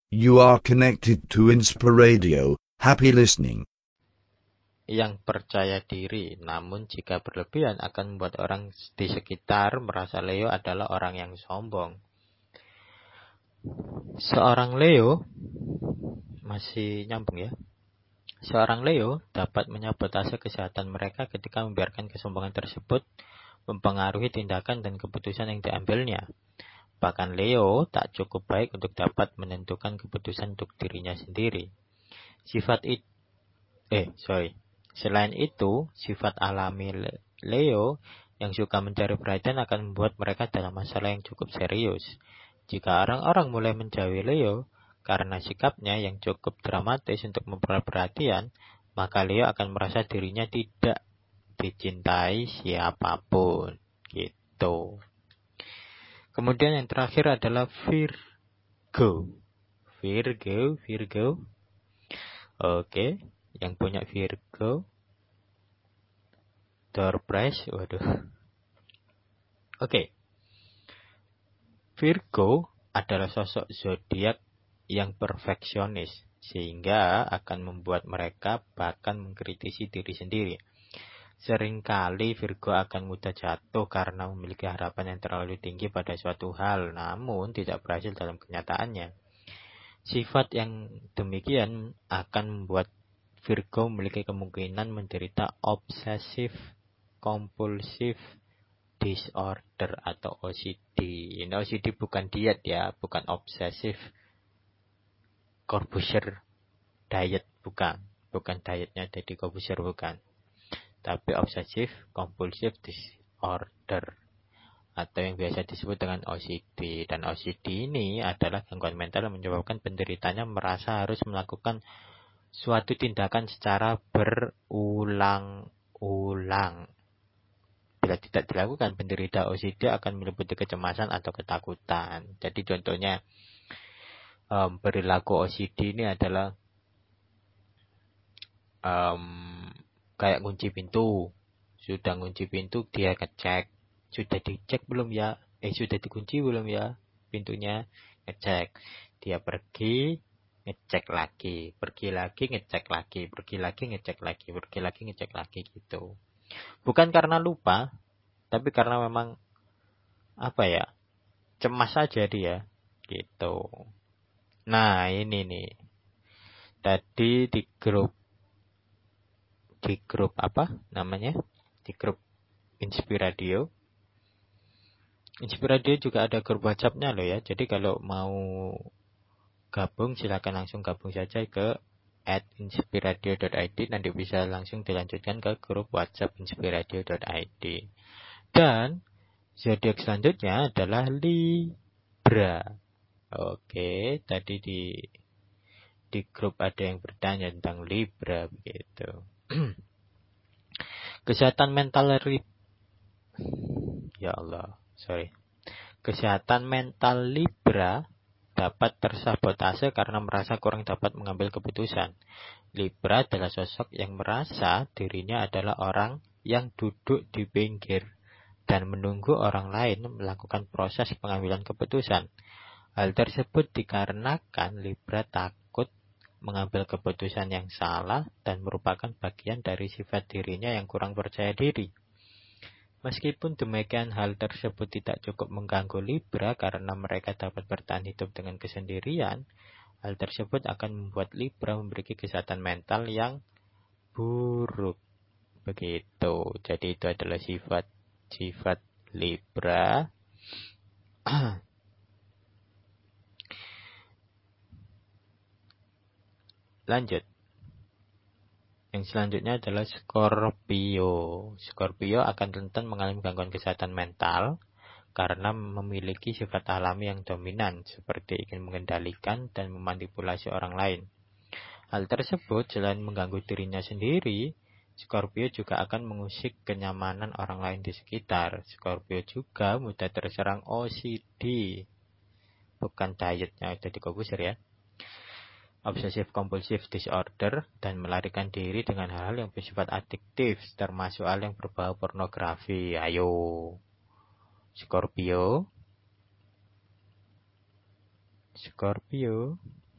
You are connected to Inspiradio. Happy listening. Yang percaya diri, namun jika berlebihan akan membuat orang di sekitar merasa Leo adalah orang yang sombong. Seorang Leo, masih nyambung ya. Seorang Leo dapat menyabotase kesehatan mereka ketika membiarkan kesombongan tersebut mempengaruhi tindakan dan keputusan yang diambilnya. Bahkan Leo tak cukup baik untuk dapat menentukan keputusan untuk dirinya sendiri. Selain itu, sifat alami Leo yang suka mencari perhatian akan membuat mereka dalam masalah yang cukup serius. Jika orang-orang mulai menjauhi Leo karena sikapnya yang cukup dramatis untuk memperoleh perhatian, maka Leo akan merasa dirinya tidak dicintai siapapun. Gitu. Kemudian yang terakhir adalah Virgo. Oke, yang punya Virgo. Door prize, waduh. Oke. Virgo adalah sosok zodiak yang perfeksionis, sehingga akan membuat mereka bahkan mengkritisi diri sendiri. Seringkali Virgo akan mudah jatuh karena memiliki harapan yang terlalu tinggi pada suatu hal, namun tidak berhasil dalam kenyataannya. Sifat yang demikian akan membuat Virgo memiliki kemungkinan menderita obsesif compulsive disorder atau OCD. Ini OCD bukan diet ya, bukan obsesif Corbusier diet, bukan dietnya Deddy Corbusier, bukan. Tapi obsesif compulsive disorder atau yang biasa disebut dengan OCD. Dan OCD ini adalah gangguan mental yang menyebabkan penderitanya merasa harus melakukan suatu tindakan secara berulang-ulang. Bila tidak dilakukan, penderita OCD akan meliputi kecemasan atau ketakutan. Jadi contohnya perilaku OCD ini adalah kayak kunci pintu. Sudah kunci pintu, dia ngecek. Sudah dicek belum ya? Sudah dikunci belum ya pintunya? Ngecek. Dia pergi, ngecek lagi. Pergi lagi, ngecek lagi. Pergi lagi, ngecek lagi. Pergi lagi, ngecek lagi gitu. Bukan karena lupa, tapi karena memang cemas saja dia gitu. Nah, ini nih. Tadi di grup Di grup Inspiradio juga ada grup WhatsApp-nya loh ya. Jadi kalau mau gabung silakan langsung gabung saja ke @inspiradio.id, nanti bisa langsung dilanjutkan ke grup WhatsApp inspiradio.id. Dan zodiak selanjutnya adalah Libra. Oke, tadi di grup ada yang bertanya tentang Libra begitu. Kesehatan mental Kesehatan mental Libra dapat tersabotase karena merasa kurang dapat mengambil keputusan. Libra adalah sosok yang merasa dirinya adalah orang yang duduk di pinggir dan menunggu orang lain melakukan proses pengambilan keputusan. Hal tersebut dikarenakan Libra takut mengambil keputusan yang salah dan merupakan bagian dari sifat dirinya yang kurang percaya diri. Meskipun demikian, hal tersebut tidak cukup mengganggu Libra karena mereka dapat bertahan hidup dengan kesendirian. Hal tersebut akan membuat Libra memiliki kesehatan mental yang buruk. Begitu. Jadi itu adalah sifat Libra. Lanjut. Yang selanjutnya adalah Scorpio. Scorpio akan rentan mengalami gangguan kesehatan mental karena memiliki sifat alami yang dominan, seperti ingin mengendalikan dan memanipulasi orang lain. Hal tersebut selain mengganggu dirinya sendiri, Scorpio juga akan mengusik kenyamanan orang lain di sekitar. Scorpio juga mudah terserang OCD. Bukan dietnya Deddy Corbuzier ya. Obsessive compulsive disorder, dan melarikan diri dengan hal-hal yang bersifat adiktif, termasuk hal yang berbau pornografi. Ayo, Scorpio.